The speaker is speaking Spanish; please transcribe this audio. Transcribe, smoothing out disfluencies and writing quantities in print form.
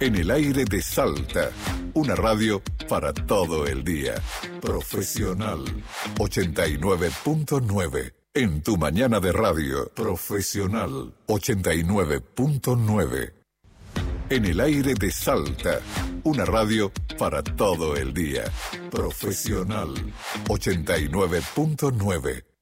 En el aire de Salta, una radio para todo el día. Profesional 89.9. En tu mañana de radio. Profesional 89.9. En el aire de Salta, una radio para todo el día. Profesional 89.9.